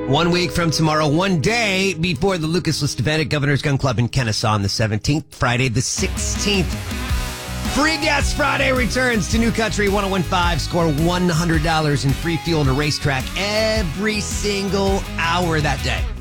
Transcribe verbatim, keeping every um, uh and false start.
One week from tomorrow, one day before the Lucas List event at Governor's Gun Club in Kennesaw on the seventeenth, Friday the sixteenth. Free Gas Friday returns to New Country ten fifteen. Score one hundred dollars in free fuel at a racetrack every single hour that day.